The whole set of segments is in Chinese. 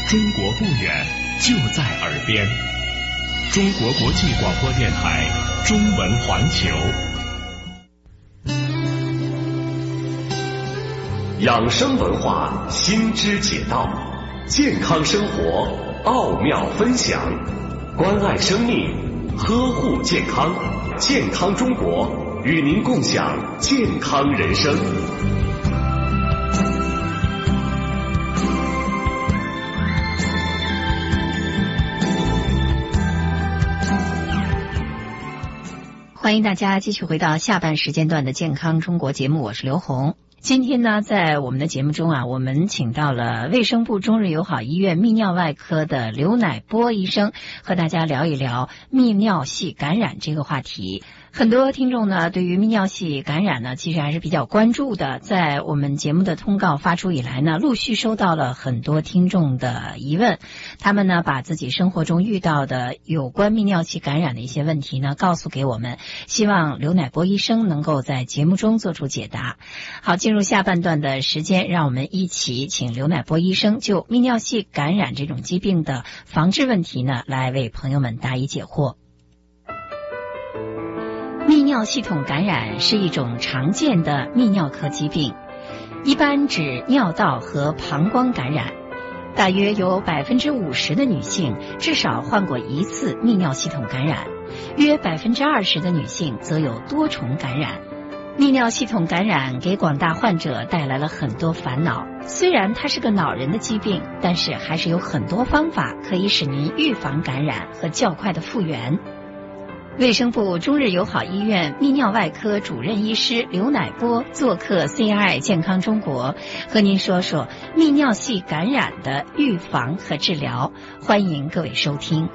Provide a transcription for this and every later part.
中国不远，就在耳边。中国国际广播电台中文环球。养生文化新知解道，健康生活奥妙分享，关爱生命，呵护健康，健康中国与您共享健康人生。 欢迎大家继续回到下半时间段的健康中国节目，我是刘红。今天呢，在我们的节目中我们请到了卫生部中日友好医院泌尿外科的刘乃波医生，和大家聊一聊泌尿系感染这个话题。很多听众呢，对于泌尿系感染呢，其实还是比较关注的。在我们节目的通告发出以来呢，陆续收到了很多听众的疑问，他们呢，把自己生活中遇到的有关泌尿系感染的一些问题呢，告诉给我们，希望刘乃波医生能够在节目中做出解答。好，进入下半段的时间，让我们一起请刘乃波医生就泌尿系感染这种疾病的防治问题呢，来为朋友们答疑解惑。泌尿系统感染是一种常见的泌尿科疾病，一般指尿道和膀胱感染。大约有 50% 的女性至少患过一次泌尿系统感染，约 20% 的女性则有多重感染。泌尿系统感染给广大患者带来了很多烦恼，虽然它是个恼人的疾病，但是还是有很多方法可以使您预防感染和较快的复原。卫生部中日友好医院泌尿外科主任医师刘乃波做客 CRI 健康中国，和您说说泌尿系感染的预防和治疗。欢迎各位收听。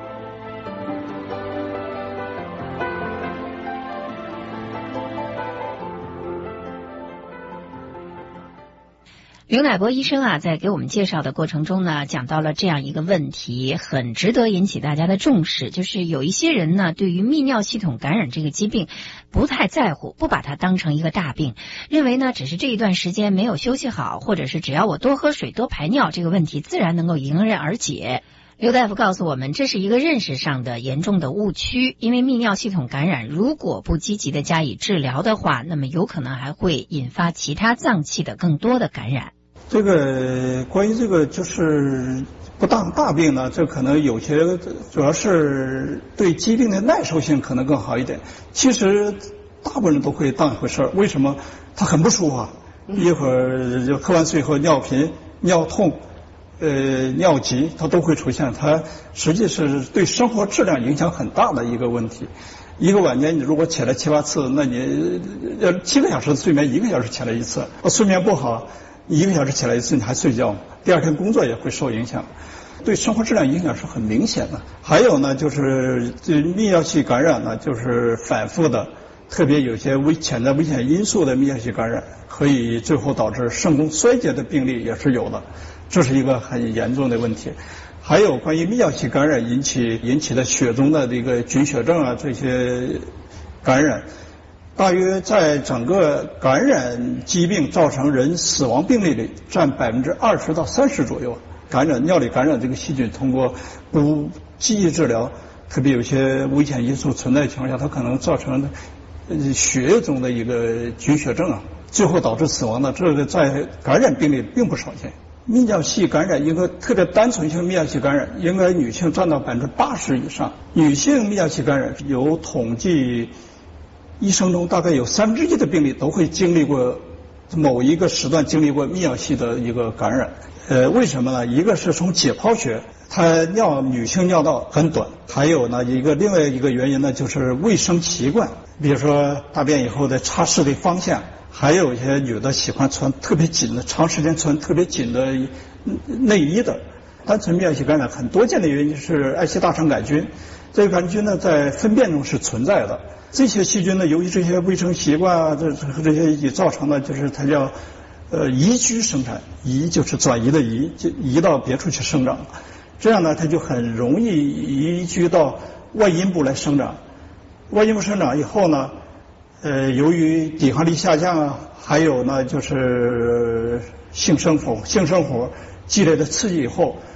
刘乃波医生在给我们介绍的过程中呢，讲到了这样一个问题，很值得引起大家的重视，就是有一些人呢，对于泌尿系统感染这个疾病不太在乎，不把它当成一个大病，认为呢只是这一段时间没有休息好，或者是只要我多喝水多排尿，这个问题自然能够迎刃而解。刘大夫告诉我们，这是一个认识上的严重的误区，因为泌尿系统感染如果不积极的加以治疗的话，那么有可能还会引发其他脏器的更多的感染。 这个关于这个就是不当大病呢，这可能有些主要是对疾病的耐受性可能更好一点。其实大部分人都会当一回事儿，为什么？他很不舒服一会儿就喝完水后尿频、尿痛、尿急，它都会出现。它实际是对生活质量影响很大的一个问题。一个晚间你如果起来7、8次，那你7个小时的睡眠，1个小时起来一次，睡眠不好，1个小时起来一次，你还睡觉，第二天工作也会受影响，对生活质量影响是很明显的。还有呢，就是这泌尿系感染呢，就是反复的，特别有些潜在危险因素的泌尿系感染，可以最后导致肾功衰竭的病例也是有的，这是一个很严重的问题。还有关于泌尿系感染引起的血中的这个菌血症这些感染，大约在整个感染疾病造成人死亡病例里占20%到30%左右。尿里感染这个细菌，通过不积极治疗，特别有些危险因素存在的情况下，它可能造成血液中的一个菌血症最后导致死亡的，这个在感染病例并不少见。泌尿系感染应该特别单纯性泌尿系感染，应该女性占到80%以上。女性泌尿系感染有统计，一生中大概有1/3的病例都会经历过某一个时段经历过泌尿系的一个感染。为什么呢？一个是从解剖学，它女性尿道很短，还有呢另外一个原因呢，就是卫生习惯，比如说大便以后的擦拭的方向，还有一些女的喜欢穿特别紧的，长时间穿特别紧的内衣的。单纯泌尿系感染很多见的原因是艾希大肠杆菌，这个杆菌呢在粪便中是存在的。这些细菌呢，由于这些卫生习惯这些也造成的，就是它叫移居生产，移就是转移的移，就移到别处去生长，这样呢它就很容易移居到外阴部来生长。外阴部生长以后呢，由于抵抗力下降还有呢就是性生活积累的刺激以后，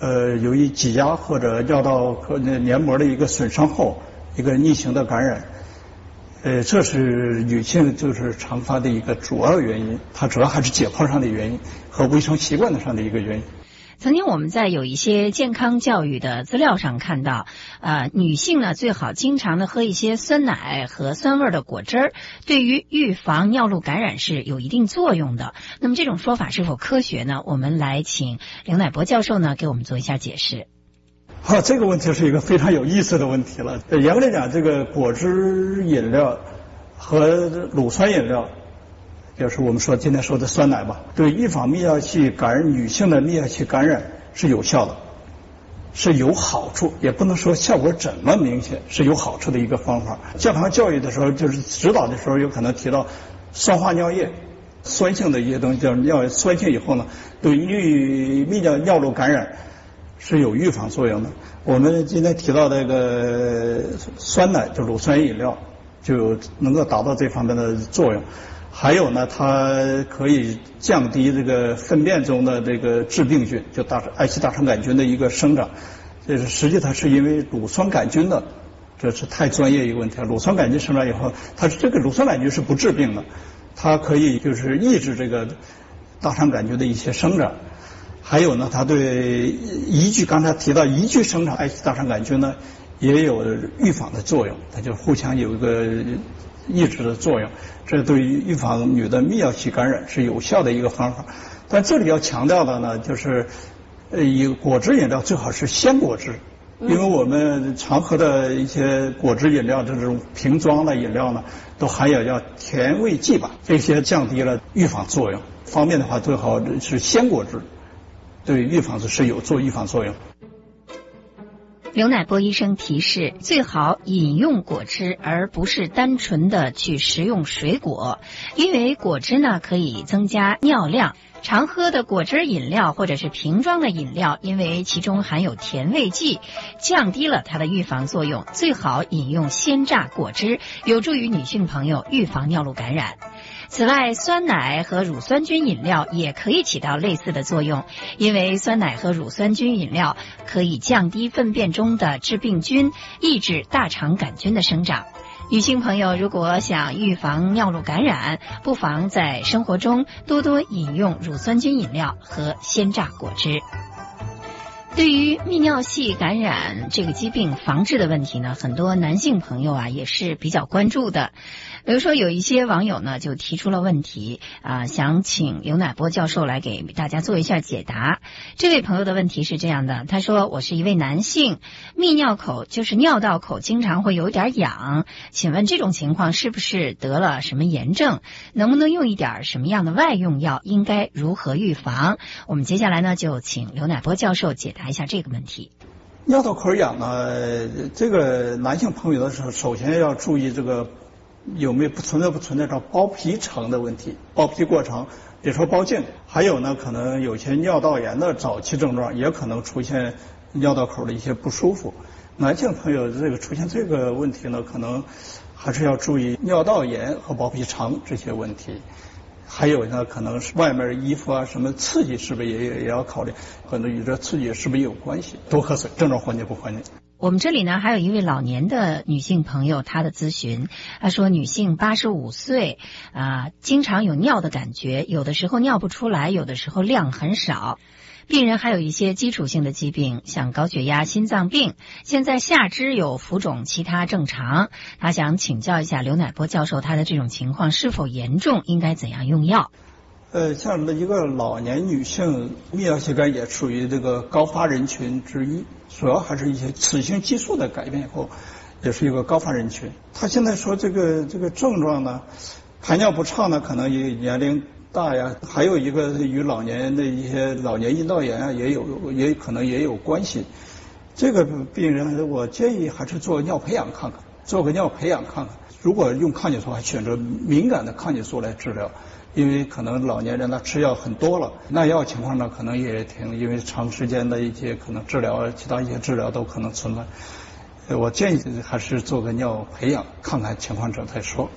由于挤压或者尿道黏膜的一个损伤后，一个逆行的感染。这是女性就是常发的一个主要原因，它主要还是解剖上的原因和卫生习惯上的一个原因。 曾经我们在有一些健康教育的资料上看到，女性呢最好经常的喝一些酸奶和酸味的果汁儿，对于预防尿路感染是有一定作用的。那么这种说法是否科学呢？我们来请刘乃博教授呢给我们做一下解释。 好，这个问题是一个非常有意思的问题了。严格来讲，这个果汁饮料和乳酸饮料，就是我们今天说的酸奶吧，对预防泌尿系感染，女性的泌尿系感染是有效的，是有好处，也不能说效果怎么明显，是有好处的一个方法。健康教育的时候，就是指导的时候，有可能提到酸化尿液，酸性的一些东西叫尿酸性以后呢，对于尿路感染是有预防作用的。我们今天提到这个酸奶，就乳酸饮料，就能够达到这方面的作用。还有呢，它可以降低这个粪便中的这个致病菌，就艾希大肠杆菌的一个生长。这是实际它是因为乳酸杆菌的，这是太专业一个问题了。乳酸杆菌生长以后，这个乳酸杆菌是不致病的，它可以就是抑制这个大肠杆菌的一些生长。还有呢，它对刚才提到宜居生长艾希大肠杆菌呢，也有预防的作用，它就互相有一个抑制的作用，这对于预防女的泌尿系感染是有效的一个方法。但这里要强调的呢，就是一个果汁饮料最好是鲜果汁，因为我们常喝的一些果汁饮料，这种瓶装的饮料呢，都含有叫甜味剂吧，这些降低了预防作用。方便的话，最好是鲜果汁，对预防是有做预防作用。 刘乃博医生提示，最好饮用果汁，而不是单纯的去食用水果，因为果汁呢可以增加尿量。常喝的果汁饮料或者是瓶装的饮料，因为其中含有甜味剂，降低了它的预防作用。最好饮用鲜榨果汁，有助于女性朋友预防尿路感染。此外，酸奶和乳酸菌饮料也可以起到类似的作用，因为酸奶和乳酸菌饮料可以降低粪便中的致病菌，抑制大肠杆菌的生长。女性朋友如果想预防尿路感染，不妨在生活中多多饮用乳酸菌饮料和鲜榨果汁。对于泌尿系感染这个疾病防治的问题呢，很多男性朋友也是比较关注的。比如说有一些网友呢就提出了问题想请刘乃博教授来给大家做一下解答。这位朋友的问题是这样的，他说，我是一位男性，泌尿口就是尿道口经常会有点痒，请问这种情况是不是得了什么炎症？能不能用一点什么样的外用药？应该如何预防？我们接下来呢就请刘乃博教授解答一下这个问题。 尿道口痒呢，这个男性朋友的时候，首先要注意这个有没有不存在着包皮层的问题，包皮过长，比如说包茎。还有呢，可能有些尿道炎的早期症状，也可能出现尿道口的一些不舒服。男性朋友这个出现这个问题呢，可能还是要注意尿道炎和包皮长这些问题。还有呢，可能是外面衣服什么刺激是不是也要考虑，可能与这刺激是不是也有关系。多喝水，症状缓解不缓解。 我们这里呢还有一位老年的女性朋友，她的咨询，她说女性85岁经常有尿的感觉，有的时候尿不出来，有的时候量很少。病人还有一些基础性的疾病，像高血压、心脏病，现在下肢有浮肿，其他正常。他想请教一下刘乃博教授，他的这种情况是否严重，应该怎样用药？ 像一个老年女性泌尿系感染也属于这个高发人群之一，主要还是一些雌性激素的改变以后，也是一个高发人群。他现在说这个症状呢，排尿不畅呢，可能也年龄大呀，还有一个与老年的一些老年阴道炎也可能也有关系。这个病人我建议还是做尿培养看看，做个尿培养看看。如果用抗生素，还选择敏感的抗生素来治疗，因为可能老年人呢吃药很多了，耐药情况呢可能也因为长时间的一些可能治疗，其他一些治疗都可能存在。我建议还是做个尿培养，看看情况再说。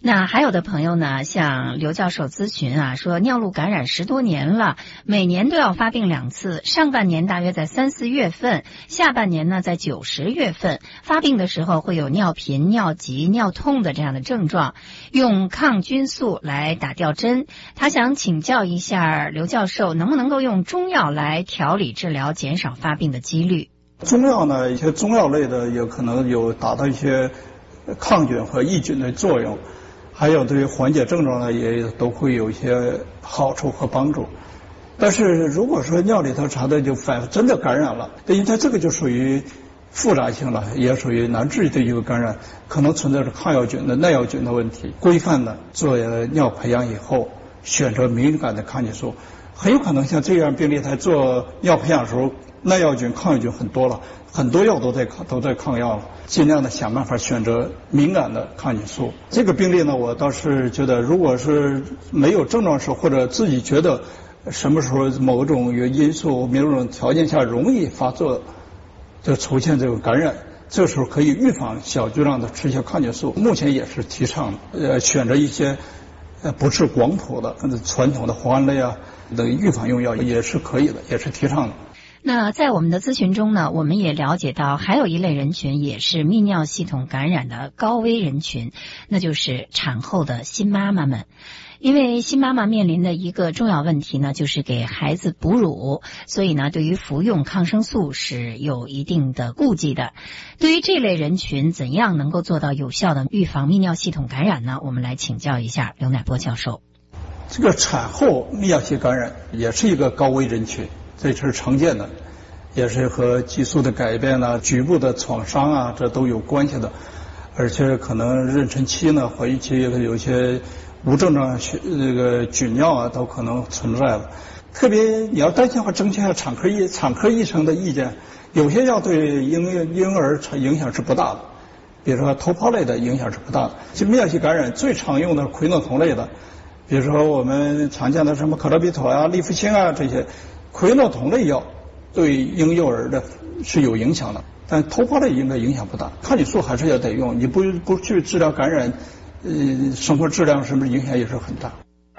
那还有的朋友呢，向刘教授咨询啊，说尿路感染10多年了，每年都要发病2次，上半年大约在3、4月份，下半年呢在9、10月份，发病的时候会有尿频、尿急、尿痛的这样的症状，用抗菌素来打吊针。他想请教一下刘教授，能不能够用中药来调理治疗，减少发病的几率？ 中药呢，一些中药类的也可能有达到一些抗菌和抑菌的作用，还有对于缓解症状呢也都会有一些好处和帮助。但是如果说尿里头查的就真的感染了，因为它这个就属于复杂性了，也属于难治的一个感染，可能存在着抗药菌的耐药菌的问题。规范的做尿培养以后，选择敏感的抗菌素，很有可能像这样病例他做尿培养的时候，耐药菌、抗药菌很多了，很多药都在抗药了，尽量的想办法选择敏感的抗菌素。这个病例呢，我倒是觉得，如果是没有症状时，或者自己觉得什么时候某种因素、某种条件下容易发作，就出现这个感染，这时候可以预防小剂量的吃一些抗菌素。目前也是提倡的，选择一些不是广谱的传统的磺胺类啊的预防用药也是可以的，也是提倡的。 那在我们的咨询中呢，我们也了解到还有一类人群也是泌尿系统感染的高危人群，那就是产后的新妈妈们。因为新妈妈面临的一个重要问题呢，就是给孩子哺乳，所以呢，对于服用抗生素是有一定的顾忌的。对于这类人群，怎样能够做到有效的预防泌尿系统感染呢？我们来请教一下刘乃波教授。 这个产后泌尿系感染也是一个高危人群，这是常见的，也是和激素的改变啊、局部的创伤啊，这都有关系的。而且可能妊娠期呢、怀孕期有一些无症状这个菌尿啊，都可能存在了。特别你要担心的话，征求一下产科医生的意见。有些药对婴儿影响是不大的，比如说头孢类的影响是不大的。其实泌尿系感染最常用的喹诺酮类的，比如说我们常见的什么可乐必妥啊、利福清啊这些喹诺酮类药，对婴幼儿的是有影响的，但头孢类应该影响不大。抗菌素还是要得用，你不去治疗感染，生活质量是不是影响也是很大。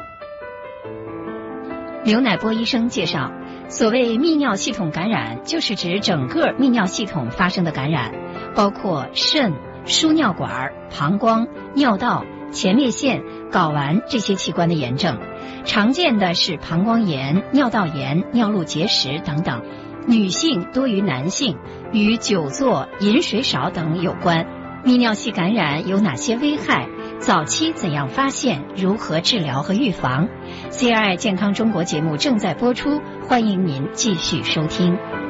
刘乃波医生介绍，所谓泌尿系统感染，就是指整个泌尿系统发生的感染，包括肾、输尿管、膀胱、尿道、前列腺、睾丸这些器官的炎症。常见的是膀胱炎、尿道炎、尿路结石等等，女性多于男性，与久坐、饮水少等有关。泌尿系感染有哪些危害？早期怎样发现？如何治疗和预防？ CRI 健康中国节目正在播出，欢迎您继续收听。